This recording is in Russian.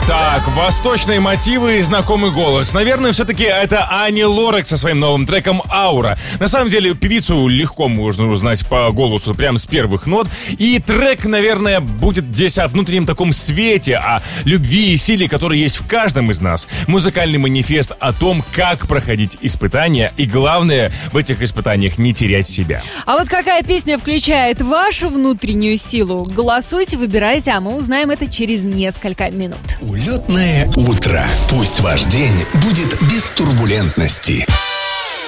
Так, восточные мотивы и знакомый голос. Наверное, все-таки это Ани Лорак со своим новым треком «Аура». На самом деле, певицу легко можно узнать по голосу прямо с первых нот. И трек, наверное, будет здесь о внутреннем таком свете, о любви и силе, которая есть в каждом из нас. Музыкальный манифест о том, как проходить испытания. И главное, в этих испытаниях не терять себя. А вот какая песня включает вашу внутреннюю силу? Голосуйте, выбирайте, а мы узнаем это через несколько минут. Улетное утро. Пусть ваш день будет без турбулентности.